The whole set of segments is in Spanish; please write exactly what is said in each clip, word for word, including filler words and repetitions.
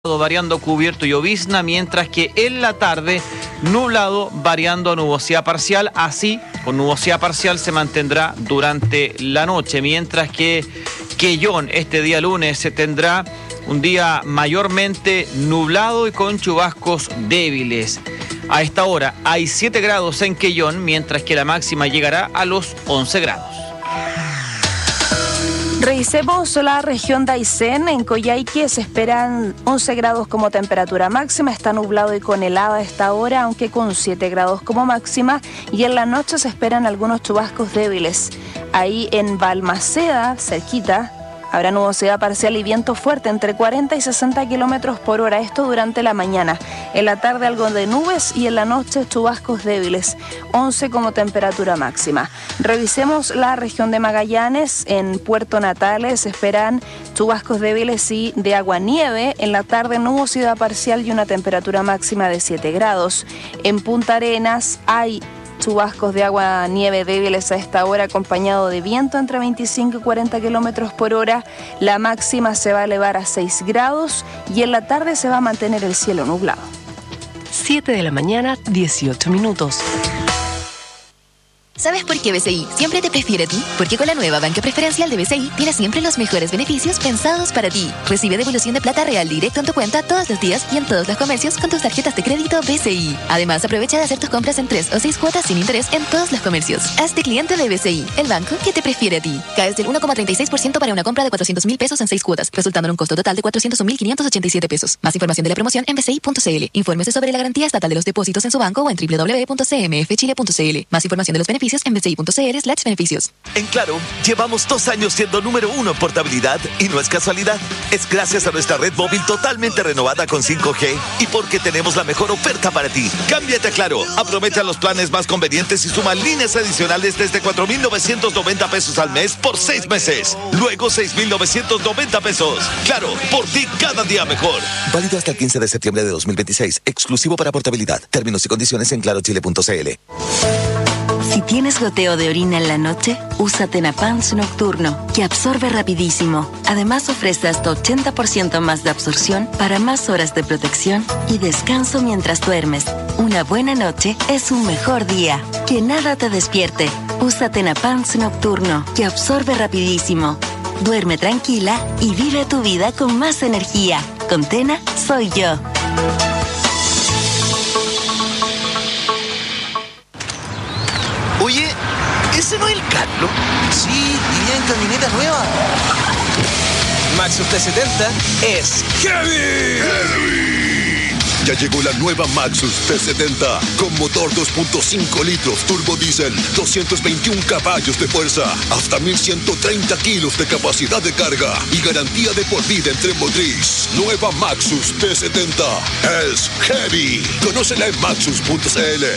variando cubierto y llovizna, mientras que en la tarde nublado variando a nubosidad parcial. Así, con nubosidad parcial se mantendrá durante la noche, mientras que Quellón este día lunes se tendrá un día mayormente nublado y con chubascos débiles. A esta hora hay siete grados en Quellón, mientras que la máxima llegará a los once grados. Revisemos la región de Aysén. En Coyhaique se esperan once grados como temperatura máxima. Está nublado y con helada a esta hora, aunque con siete grados como máxima. Y en la noche se esperan algunos chubascos débiles. Ahí en Balmaceda, cerquita, habrá nubosidad parcial y viento fuerte entre cuarenta y sesenta kilómetros por hora. Esto durante la mañana. En la tarde algo de nubes y en la noche chubascos débiles. once como temperatura máxima. Revisemos la región de Magallanes. En Puerto Natales se esperan chubascos débiles y de aguanieve. En la tarde nubosidad parcial y una temperatura máxima de siete grados. En Punta Arenas hay chubascos de agua nieve débiles a esta hora, acompañado de viento entre veinticinco y cuarenta kilómetros por hora. La máxima se va a elevar a seis grados y en la tarde se va a mantener el cielo nublado. siete de la mañana, dieciocho minutos. ¿Sabes por qué B C I siempre te prefiere a ti? Porque con la nueva banca preferencial de B C I tienes siempre los mejores beneficios pensados para ti. Recibe devolución de plata real directo en tu cuenta todos los días y en todos los comercios con tus tarjetas de crédito B C I. Además, aprovecha de hacer tus compras en tres o seis cuotas sin interés en todos los comercios. Hazte cliente de B C I, el banco que te prefiere a ti. Caes del uno coma treinta y seis por ciento para una compra de cuatrocientos mil pesos en seis cuotas, resultando en un costo total de cuatrocientos un mil quinientos ochenta y siete pesos. Más información de la promoción en b c i punto c l. Infórmese sobre la garantía estatal de los depósitos en su banco o en w w w punto c m f chile punto c l. Más información de los beneficios en b c i punto c l slash beneficios. En Claro, llevamos dos años siendo número uno en portabilidad y no es casualidad. Es gracias a nuestra red móvil totalmente renovada con cinco G y porque tenemos la mejor oferta para ti. Cámbiate a Claro, aprovecha los planes más convenientes y suma líneas adicionales desde cuatro mil novecientos noventa pesos al mes por seis meses. Luego seis mil novecientos noventa pesos. Claro, por ti cada día mejor. Válido hasta el quince de septiembre de dos mil veintiséis. Exclusivo para portabilidad. Términos y condiciones en claro chile punto c l. Si tienes goteo de orina en la noche, usa Tenapans Nocturno, que absorbe rapidísimo. Además ofrece hasta ochenta por ciento más de absorción para más horas de protección y descanso mientras duermes. Una buena noche es un mejor día. Que nada te despierte. Usa Tenapans Nocturno, que absorbe rapidísimo. Duerme tranquila y vive tu vida con más energía. Con Tena, soy yo. Oye, ¿ese no es el Carlos? Sí, iría en camioneta nueva. Maxus T setenta es Heavy. Heavy. Ya llegó la nueva Maxus T setenta con motor dos punto cinco litros turbo diésel, doscientos veintiún caballos de fuerza, hasta mil ciento treinta kilos de capacidad de carga y garantía de por vida en tren motriz. Nueva Maxus T setenta es Heavy. Conócela en maxus punto c l.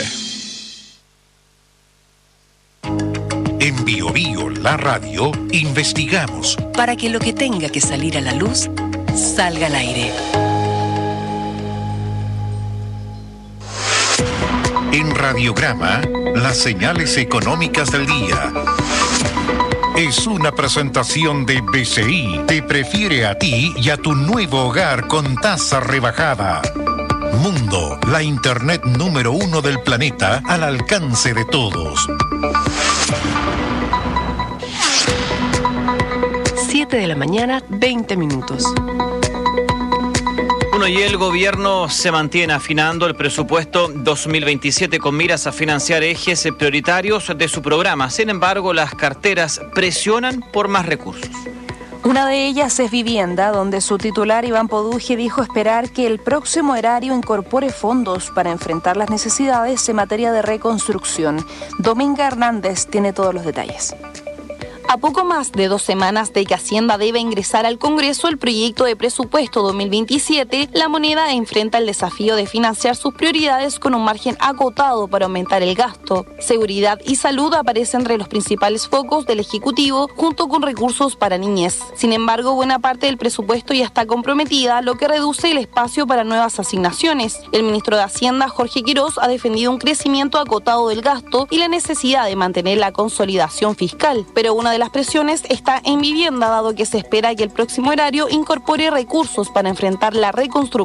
En Bio Bio, la radio, investigamos para que lo que tenga que salir a la luz, salga al aire. En Radiograma, las señales económicas del día. Es una presentación de B C I. Te prefiere a ti y a tu nuevo hogar con tasa rebajada. Mundo, la internet número uno del planeta al alcance de todos. siete de la mañana, veinte minutos. Bueno, y el gobierno se mantiene afinando el presupuesto dos mil veintisiete con miras a financiar ejes prioritarios de su programa. Sin embargo, las carteras presionan por más recursos. Una de ellas es vivienda, donde su titular Iván Poduje dijo esperar que el próximo erario incorpore fondos para enfrentar las necesidades en materia de reconstrucción. Dominga Hernández tiene todos los detalles. A poco más de dos semanas de que Hacienda debe ingresar al Congreso el proyecto de presupuesto dos mil veintisiete, la moneda enfrenta el desafío de financiar sus prioridades con un margen acotado para aumentar el gasto. Seguridad y salud aparecen entre los principales focos del Ejecutivo, junto con recursos para niñez. Sin embargo, buena parte del presupuesto ya está comprometida, lo que reduce el espacio para nuevas asignaciones. El ministro de Hacienda, Jorge Quirós, ha defendido un crecimiento acotado del gasto y la necesidad de mantener la consolidación fiscal, pero una de las presiones está en vivienda, dado que se espera que el próximo horario incorpore recursos para enfrentar la reconstrucción